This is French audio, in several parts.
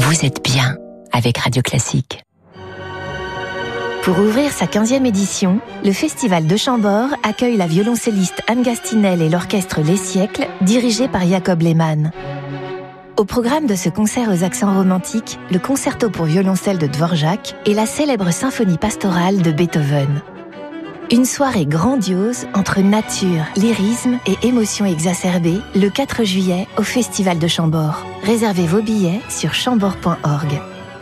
vous êtes bien avec Radio Classique. Pour ouvrir sa 15e édition, le Festival de Chambord accueille la violoncelliste Anne Gastinel et l'orchestre Les Siècles, dirigé par Jacob Lehmann. Au programme de ce concert aux accents romantiques, le concerto pour violoncelle de Dvorak et la célèbre symphonie pastorale de Beethoven. Une soirée grandiose entre nature, lyrisme et émotions exacerbées le 4 juillet au Festival de Chambord. Réservez vos billets sur chambord.org.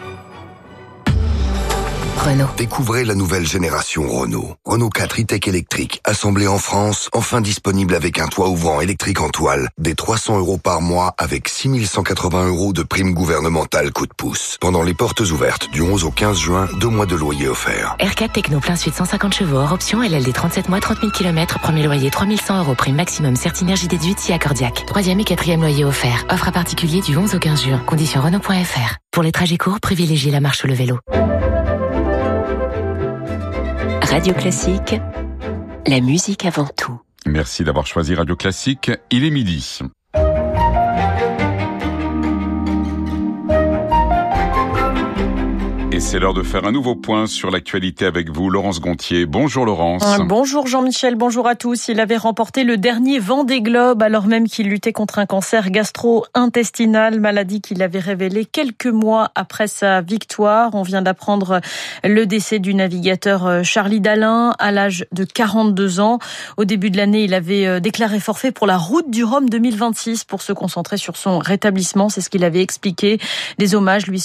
Renault. Découvrez la nouvelle génération Renault. Renault 4 e-Tech électrique, assemblé en France, enfin disponible avec un toit ouvrant électrique en toile, des 300 € par mois avec 6 180 € de prime gouvernementale coup de pouce. Pendant les portes ouvertes du 11 au 15 juin, 2 mois de loyer offerts. R4 Techno plein suite 150 chevaux hors option, LLD 37 mois, 30 000 km, premier loyer 3100 €, prime maximum Certinergie déduite si accordiaque. 3e et 4e loyer offert. Offre à particulier du 11 au 15 juin. Conditions Renault.fr. Pour les trajets courts, privilégiez la marche ou le vélo. Radio Classique, la musique avant tout. Merci d'avoir choisi Radio Classique. Il est midi. Et c'est l'heure de faire un nouveau point sur l'actualité avec vous, Laurence Gontier. Bonjour Laurence. Bonjour Jean-Michel, bonjour à tous. Il avait remporté le dernier Vendée Globe alors même qu'il luttait contre un cancer gastro-intestinal, maladie qu'il avait révélée quelques mois après sa victoire. On vient d'apprendre le décès du navigateur Charlie Dalin à l'âge de 42 ans. Au début de l'année, il avait déclaré forfait pour la Route du Rhum 2026 pour se concentrer sur son rétablissement. C'est ce qu'il avait expliqué. Des hommages lui